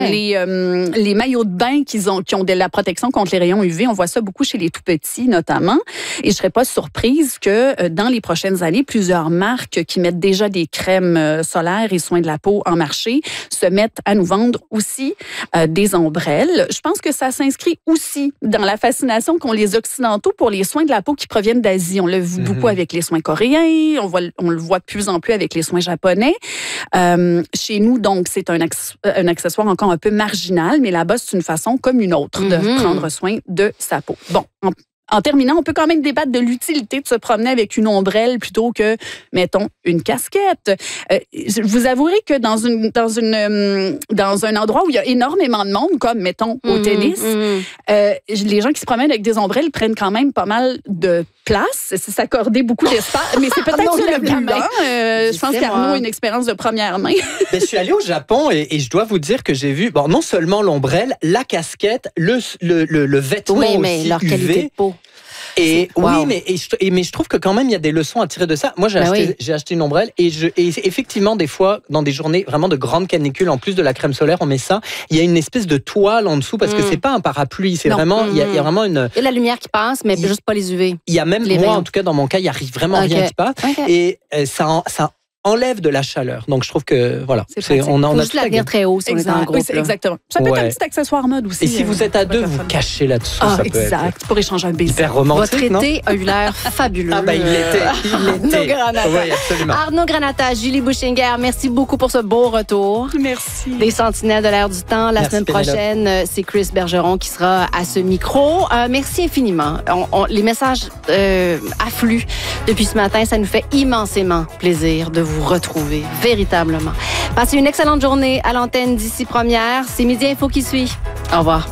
Les maillots de bain qui ont de la protection contre les rayons UV, on voit ça beaucoup chez les tout-petits notamment. Et je serais pas surprise que dans les prochaines années, plusieurs marques qui mettent déjà des crèmes solaires et soins de la peau en marché se mettent à nous vendre aussi des ombrelles. Je pense que ça s'inscrit aussi dans la fascination qu'ont les Occidentaux pour les soins de la peau qui proviennent d'Asie. On l'a vu beaucoup avec les soins coréens, on le voit de plus en plus avec les soins japonais. Chez nous, donc, c'est un accessoire encore un peu marginal, mais là-bas, c'est une façon comme une autre de prendre soin de sa peau. Bon, en terminant, on peut quand même débattre de l'utilité de se promener avec une ombrelle plutôt que, mettons, une casquette. Vous avouerez que dans un endroit où il y a énormément de monde, comme, mettons, au tennis, les gens qui se promènent avec des ombrelles prennent quand même pas mal de place. C'est s'accorder beaucoup d'espace. Mais c'est peut-être ça le but. Je pense qu'Arnaud a une expérience de première main. Je suis allé au Japon et je dois vous dire que j'ai vu, non seulement l'ombrelle, la casquette, le vêtement oui, mais aussi leur UV. qualité de peau. Et Wow. oui, mais je trouve que quand même il y a des leçons à tirer de ça. Moi, j'ai acheté une ombrelle et effectivement des fois dans des journées vraiment de grande canicule, en plus de la crème solaire, on met ça. Il y a une espèce de toile en dessous parce que c'est pas un parapluie, c'est vraiment il y a vraiment une. Il y a la lumière qui passe, mais juste pas les UV. Il y a même les moi rayons. en tout cas dans mon cas, il y arrive vraiment rien qui passe et ça enlève de la chaleur. Donc je trouve que voilà, on a juste la tenir très haut si on est en groupe. Oui, exactement. Ça peut être un petit accessoire mode aussi. Et si vous êtes à deux, vous cachez là-dessous. Ah, ça exact. peut être pour échanger un baiser. hyper romantique. Votre été a eu l'air fabuleux. Ah il l'était. Arnaud Granata. Oui, absolument. Arnaud Granata, Julie Bouchinger, merci beaucoup pour ce beau retour. Merci. Des sentinelles de l'air du temps. La semaine prochaine, c'est Chris Bergeron qui sera à ce micro. Merci infiniment. Les messages affluent depuis ce matin. Ça nous fait immensément plaisir de vous retrouver. Véritablement. Passez une excellente journée à l'antenne d'ici première. C'est Midi Info qui suit. Au revoir.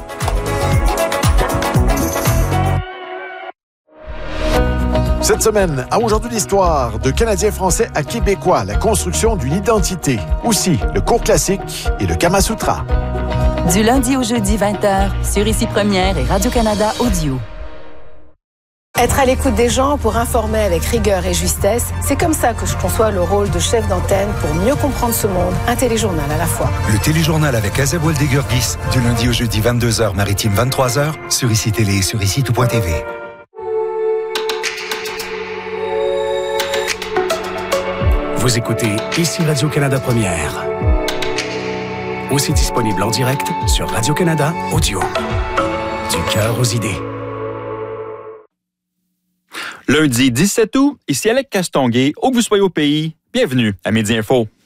Cette semaine, à Aujourd'hui l'Histoire, de Canadiens français à Québécois, la construction d'une identité. Aussi, le cours classique et le Kama Sutra. Du lundi au jeudi 20h, sur Ici Première et Radio-Canada Audio. Être à l'écoute des gens pour informer avec rigueur et justesse, c'est comme ça que je conçois le rôle de chef d'antenne pour mieux comprendre ce monde, un téléjournal à la fois. Le téléjournal avec Azeb Waldegurgis, du lundi au jeudi 22h, maritime 23h, sur ICI Télé et sur ICI Tout.tv. Vous écoutez Ici Radio-Canada Première. Aussi disponible en direct sur Radio-Canada Audio. Du cœur aux idées. Lundi 17 août, ici Alec Castonguay, où que vous soyez au pays, bienvenue à Midi Info.